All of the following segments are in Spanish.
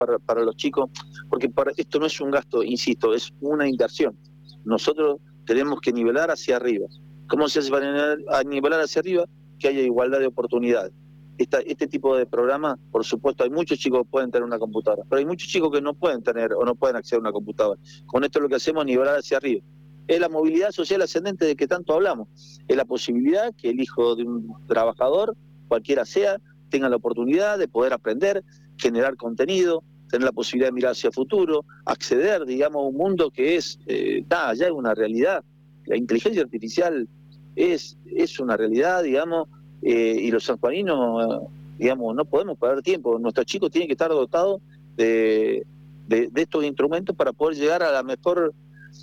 para los chicos, porque esto no es un gasto, insisto, es una inversión. Nosotros tenemos que nivelar hacia arriba. ¿Cómo se hace para nivelar hacia arriba? Que haya igualdad de oportunidades. Este tipo de programas, por supuesto, hay muchos chicos que pueden tener una computadora, pero hay muchos chicos que no pueden tener o no pueden acceder a una computadora. Con esto lo que hacemos es nivelar hacia arriba. Es la movilidad social ascendente de que tanto hablamos. Es la posibilidad que el hijo de un trabajador, cualquiera sea, tenga la oportunidad de poder aprender, generar contenido, tener la posibilidad de mirar hacia el futuro, acceder, digamos, a un mundo que es, ya es una realidad. La inteligencia artificial es una realidad, digamos, y los sanjuaninos, digamos, no podemos perder tiempo. Nuestros chicos tienen que estar dotados de estos instrumentos para poder llegar a la mejor,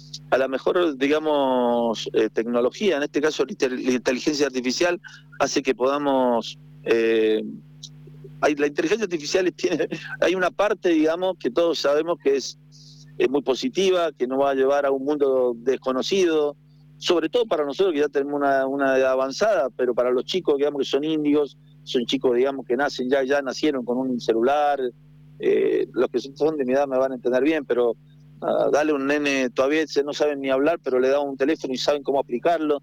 digamos, tecnología. En este caso, la inteligencia artificial hace que podamos... la inteligencia artificial hay una parte, digamos, que todos sabemos que es muy positiva, que nos va a llevar a un mundo desconocido, sobre todo para nosotros que ya tenemos una edad avanzada, pero para los chicos, digamos, que son índigos, son chicos, digamos, que nacen ya nacieron con un celular, los que son de mi edad me van a entender bien, pero dale un nene, todavía no saben ni hablar, pero le da un teléfono y saben cómo aplicarlo,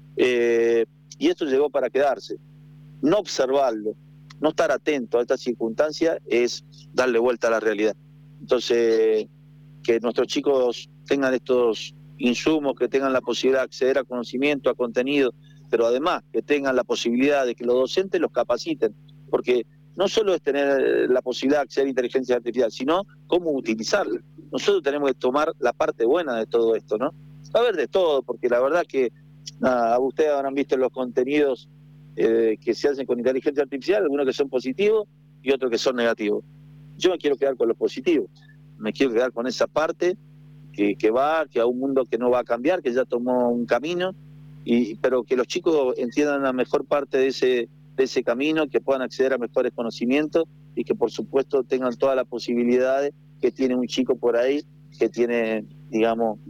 y esto llegó para quedarse. No observarlo, no estar atento a esta circunstancia es darle vuelta a la realidad. Entonces, que nuestros chicos tengan estos insumos, que tengan la posibilidad de acceder a conocimiento, a contenido, pero además que tengan la posibilidad de que los docentes los capaciten, porque no solo es tener la posibilidad de acceder a inteligencia artificial, sino cómo utilizarla. Nosotros tenemos que tomar la parte buena de todo esto, ¿no? A ver de todo, porque la verdad que ustedes habrán visto los contenidos que se hacen con inteligencia artificial, algunos que son positivos y otros que son negativos. Yo me quiero quedar con los positivos, me quiero quedar con esa parte que a un mundo que no va a cambiar, que ya tomó un camino, pero que los chicos entiendan la mejor parte de ese camino, que puedan acceder a mejores conocimientos y que por supuesto tengan todas las posibilidades que tiene un chico por ahí, que tiene, digamos,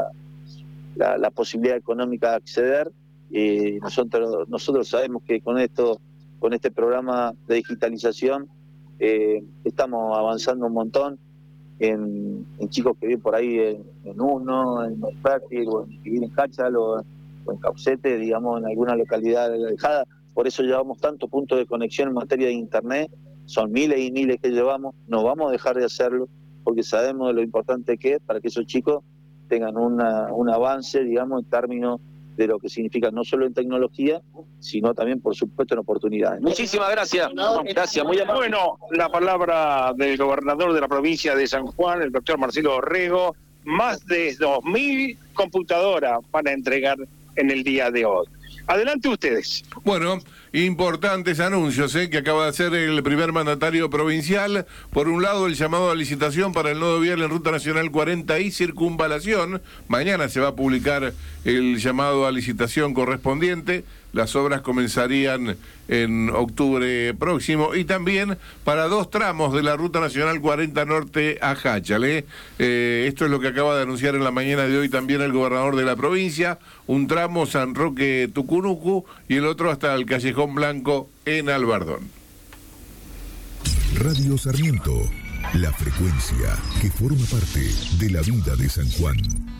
la posibilidad económica de acceder. Nosotros sabemos que con este programa de digitalización estamos avanzando un montón en chicos que viven por ahí en Uno, en Fértil, o que viven en Cáchal o en Caucete, digamos, en alguna localidad alejada. Por eso llevamos tantos puntos de conexión en materia de internet, son miles y miles que llevamos, no vamos a dejar de hacerlo porque sabemos de lo importante que es para que esos chicos tengan un avance, digamos, en términos de lo que significa no solo en tecnología, sino también, por supuesto, en oportunidades. Muchísimas gracias. Gracias, muy amable. Bueno, la palabra del gobernador de la provincia de San Juan, el doctor Marcelo Orrego. Más de 2.000 computadoras van a entregar en el día de hoy. Adelante ustedes. Bueno, importantes anuncios que acaba de hacer el primer mandatario provincial. Por un lado, el llamado a licitación para el nodo vial en Ruta Nacional 40 y Circunvalación. Mañana se va a publicar el llamado a licitación correspondiente. Las obras comenzarían en octubre próximo. Y también para 2 tramos de la Ruta Nacional 40 Norte a Jáchal. Esto es lo que acaba de anunciar en la mañana de hoy también el gobernador de la provincia. Un tramo San Roque-Tucunucu y el otro hasta el Callejón Blanco en Albardón. Radio Sarmiento, la frecuencia que forma parte de la vida de San Juan.